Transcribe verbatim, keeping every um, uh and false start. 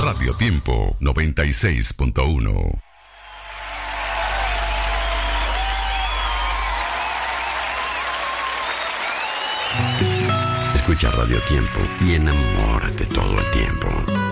Radio Tiempo noventa y seis punto uno. Escucha Radio Tiempo y enamórate todo el tiempo.